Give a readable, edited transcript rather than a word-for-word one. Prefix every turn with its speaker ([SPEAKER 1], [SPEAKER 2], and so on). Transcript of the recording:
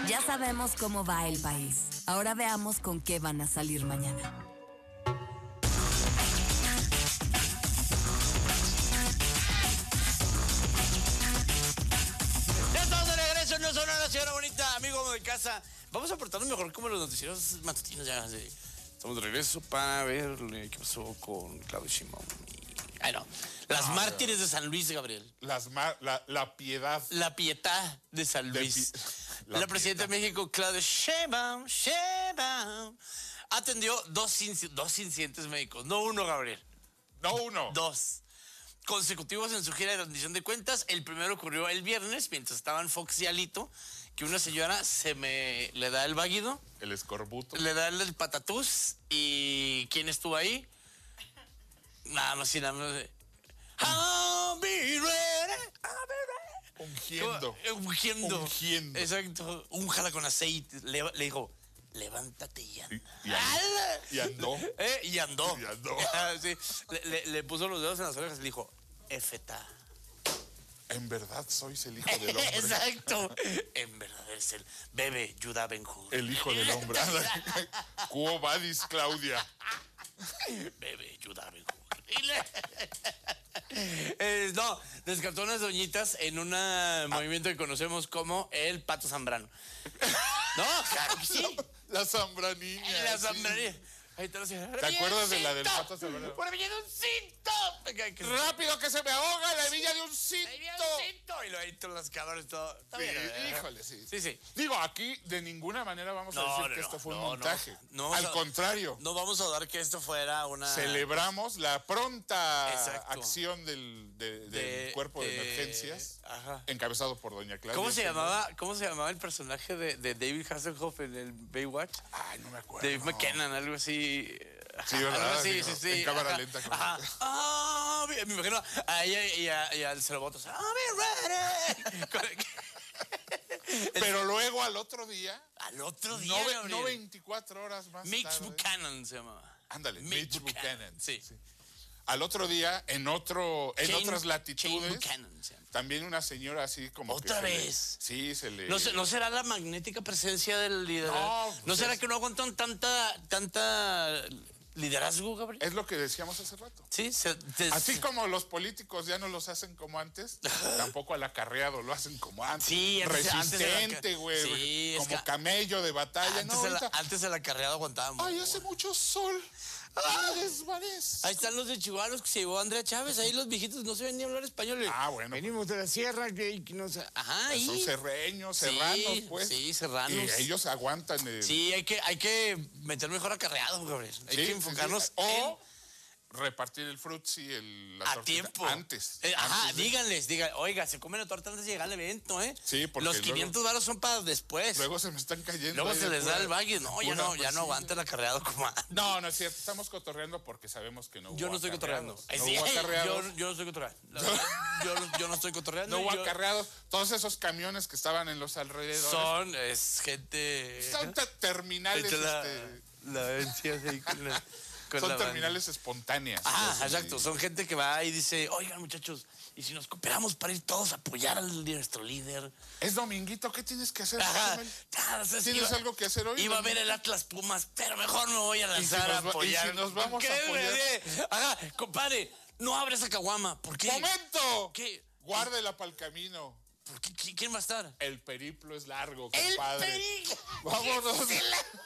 [SPEAKER 1] Ya sabemos cómo va el país. Ahora veamos con qué van a salir mañana.
[SPEAKER 2] Ya estamos de regreso en No Sonora, la señora bonita, amigo de casa. Vamos a portarnos mejor como los noticieros matutinos ya. Sí. Estamos de regreso para ver qué pasó con Claudio Sheinbaum. Ay, no. Las mártires de San Luis, Gabriel.
[SPEAKER 3] La piedad.
[SPEAKER 2] La pietad de San Luis. La presidenta de México, Claudia Sheinbaum, atendió dos incidentes médicos. No uno, Gabriel.
[SPEAKER 3] No uno.
[SPEAKER 2] Dos. Consecutivos en su gira de rendición de cuentas. El primero ocurrió el viernes, mientras estaban Fox y Alito, que una señora le da el váguido.
[SPEAKER 3] El escorbuto.
[SPEAKER 2] Le da el patatús. ¿Y quién estuvo ahí? Nada más y nada más. I'll be ready, I'll be ready. Ungiendo. Exacto. Únjala con aceite. Le dijo, levántate y anda.
[SPEAKER 3] Y andó.
[SPEAKER 2] Y andó. Sí. Le puso los dedos en las orejas y le dijo, Efeta.
[SPEAKER 3] En verdad sois el hijo del hombre.
[SPEAKER 2] Exacto. En verdad eres el bebé Judá Ben-Hur.
[SPEAKER 3] El hijo del hombre. Quo vadis, Claudia.
[SPEAKER 2] Bebé Judá Ben-Hur. No, descartó unas doñitas en un movimiento que conocemos como el Pato Zambrano. No, claro que sí.
[SPEAKER 3] La Zambraniña.
[SPEAKER 2] La Zambraniña.
[SPEAKER 3] Sí.
[SPEAKER 2] Ahí te
[SPEAKER 3] acuerdas de la del Pato Zambrano?
[SPEAKER 2] ¡Por villa de un cinto!
[SPEAKER 3] ¡Rápido que se me ahoga la hebilla de un cinto!
[SPEAKER 2] Y lo ahí todos los cabrones, todo.
[SPEAKER 3] Sí, híjole, sí.
[SPEAKER 2] Sí.
[SPEAKER 3] Digo, aquí de ninguna manera vamos a decir que esto fue un montaje.
[SPEAKER 2] No,
[SPEAKER 3] al contrario.
[SPEAKER 2] No vamos a dar que esto fuera una...
[SPEAKER 3] Celebramos la pronta acción del cuerpo de emergencias, encabezado por doña Claudia.
[SPEAKER 2] ¿Cómo se llamaba el personaje de David Hasselhoff en el Baywatch?
[SPEAKER 3] Ay, no me acuerdo.
[SPEAKER 2] David McKinnon, algo así.
[SPEAKER 3] Sí, ¿verdad?
[SPEAKER 2] Sí.
[SPEAKER 3] En cámara lenta.
[SPEAKER 2] Me imagino a ella y al Cerobotos.
[SPEAKER 3] Pero luego al otro día.
[SPEAKER 2] No
[SPEAKER 3] 24 horas más tarde.
[SPEAKER 2] Mitch Buchanan se llamaba.
[SPEAKER 3] Ándale, Mitch Buchanan.
[SPEAKER 2] Sí.
[SPEAKER 3] Al otro día, en otras latitudes, también una señora así como
[SPEAKER 2] ¿Otra vez?
[SPEAKER 3] Sí, se le...
[SPEAKER 2] ¿No será la magnética presencia del liderazgo? ¿No será que no aguantan tanta liderazgo, Gabriel?
[SPEAKER 3] Es lo que decíamos hace rato.
[SPEAKER 2] Sí.
[SPEAKER 3] Así como los políticos ya no los hacen como antes, tampoco al acarreado lo hacen como antes.
[SPEAKER 2] Sí,
[SPEAKER 3] resistente, güey. Sí, como camello de batalla.
[SPEAKER 2] Antes el acarreado aguantaba mucho.
[SPEAKER 3] Ay, hace mucho sol. Me desvanece.
[SPEAKER 2] Ahí están los de Chihuahua que se llevó Andrea Chávez. Ahí los viejitos no se ven ni hablar español.
[SPEAKER 3] Bueno.
[SPEAKER 4] Venimos de la sierra que no sé.
[SPEAKER 3] Son serranos, pues.
[SPEAKER 2] Sí, serranos.
[SPEAKER 3] Y ellos aguantan
[SPEAKER 2] Sí, hay que meter mejor acarreado, Gabriel. Hay que enfocarnos
[SPEAKER 3] o repartir el frutzi, la tortita
[SPEAKER 2] tiempo.
[SPEAKER 3] Antes.
[SPEAKER 2] Díganles, oiga, se comen la torta antes de llegar al evento, ¿eh?
[SPEAKER 3] Sí, porque
[SPEAKER 2] los 500 varos son para después.
[SPEAKER 3] Luego se me están cayendo.
[SPEAKER 2] Luego se les da el baguio. No, ya no aguanta el acarreado como antes.
[SPEAKER 3] No es cierto. Estamos cotorreando porque sabemos que no hubo
[SPEAKER 2] Yo no estoy cotorreando. Yo no estoy cotorreando. Yo no estoy cotorreando.
[SPEAKER 3] No hubo acarreado. Todos esos camiones que estaban en los alrededores.
[SPEAKER 2] Es gente...
[SPEAKER 3] Son terminales. Son terminales espontáneas.
[SPEAKER 2] Exacto. Son gente que va y dice, oigan, muchachos, ¿y si nos cooperamos para ir todos a apoyar a nuestro líder?
[SPEAKER 3] Es dominguito, ¿qué tienes que hacer?
[SPEAKER 2] ¿Tienes
[SPEAKER 3] algo que hacer hoy?
[SPEAKER 2] Iba a ver el Atlas Pumas, pero mejor me voy a lanzar a apoyar.
[SPEAKER 3] ¿Y si nos vamos a apoyar?
[SPEAKER 2] Compadre, no abre esa caguama. ¿Por qué?
[SPEAKER 3] ¡Momento!
[SPEAKER 2] ¿Qué?
[SPEAKER 3] Guárdela para el camino.
[SPEAKER 2] ¿Quién va a estar?
[SPEAKER 3] El periplo es largo, compadre.
[SPEAKER 2] ¡El periplo!
[SPEAKER 3] ¡Vámonos!